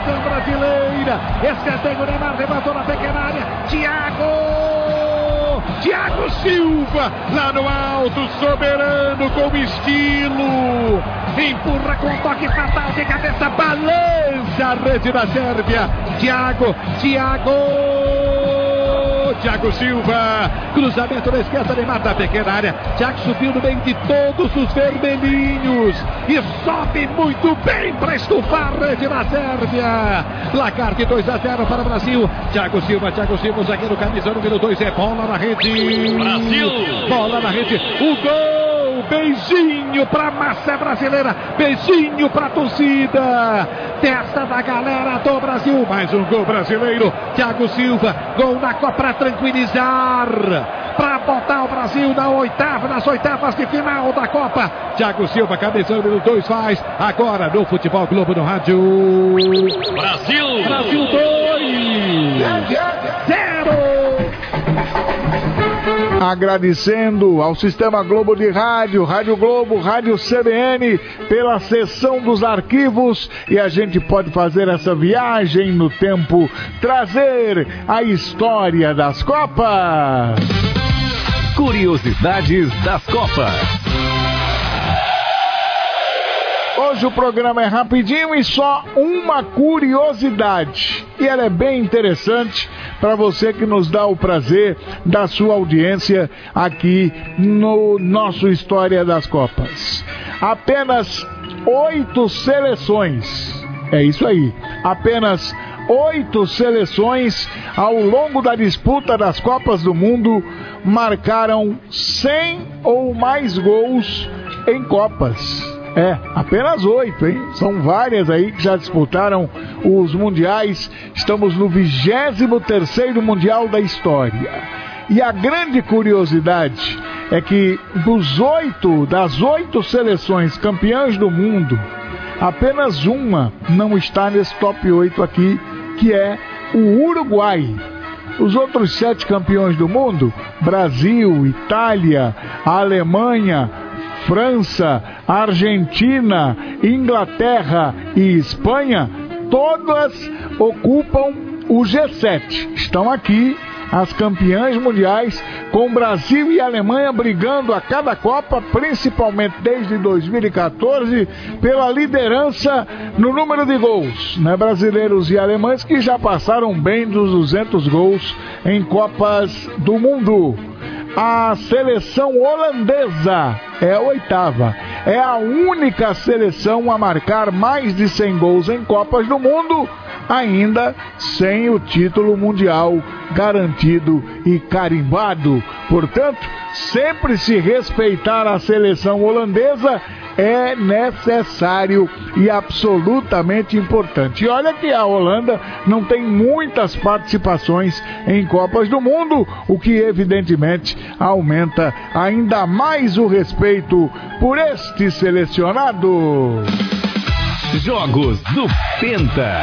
seleção brasileira. Escanteio, Neymar levantou na pequena área. Thiago Silva, lá no alto, soberano, com estilo. Empurra com toque fatal de cabeça, balança a rede da Sérvia. Thiago Silva, cruzamento na esquerda, Neymar da pequena área. Thiago subiu no meio de todos os vermelhinhos e sobe muito bem para estufar a rede da Sérvia. Placar de 2-0 para o Brasil. Thiago Silva, o zagueiro camisa número 2, é bola na rede. Brasil! Bola na rede, o gol! Beijinho pra massa brasileira, beijinho pra torcida, testa da galera do Brasil. Mais um gol brasileiro. Thiago Silva, gol na Copa pra tranquilizar, pra botar o Brasil nas oitavas de final da Copa. Thiago Silva, cabeça número 2, faz agora no Futebol Globo no rádio. Brasil 2-0. Agradecendo ao Sistema Globo de Rádio, Rádio Globo, Rádio CBN, pela cessão dos arquivos, e a gente pode fazer essa viagem no tempo, trazer a história das Copas. Curiosidades das Copas. Hoje o programa é rapidinho e só uma curiosidade. E ela é bem interessante para você que nos dá o prazer da sua audiência aqui no nosso História das Copas. Apenas 8 seleções, é isso aí, apenas 8 seleções ao longo da disputa das Copas do Mundo marcaram 100 ou mais gols em Copas. Apenas 8, hein? São várias aí que já disputaram os mundiais. Estamos no 23º Mundial da história. E a grande curiosidade é que das 8 seleções campeãs do mundo, apenas uma não está nesse top 8 aqui, que é o Uruguai. Os outros 7 campeões do mundo, Brasil, Itália, Alemanha, França, Argentina, Inglaterra e Espanha, todas ocupam o G7. Estão aqui as campeãs mundiais, com Brasil e Alemanha brigando a cada Copa, principalmente desde 2014, pela liderança no número de gols, né? Brasileiros e alemães que já passaram bem dos 200 gols em Copas do Mundo. A seleção holandesa é a 8ª. É a única seleção a marcar mais de 100 gols em Copas do Mundo, ainda sem o título mundial garantido e carimbado. Portanto, sempre se respeitar a seleção holandesa é necessário e absolutamente importante. E olha que a Holanda não tem muitas participações em Copas do Mundo, o que evidentemente aumenta ainda mais o respeito por este selecionado. Jogos do Penta.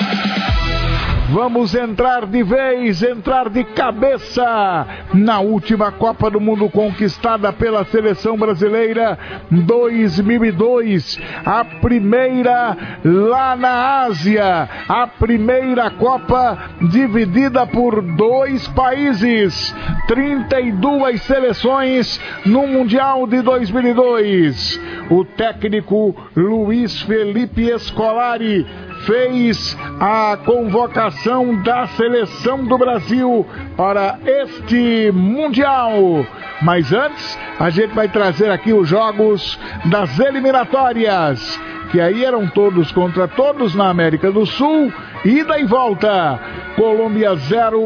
Vamos entrar de vez, entrar de cabeça na última Copa do Mundo conquistada pela seleção brasileira, 2002, a primeira lá na Ásia, a primeira Copa dividida por 2 países, 32 seleções no Mundial de 2002. O técnico Luiz Felipe Scolari fez a convocação da seleção do Brasil para este Mundial. Mas antes, a gente vai trazer aqui os jogos das eliminatórias, que aí eram todos contra todos na América do Sul, ida e volta. Colômbia 0,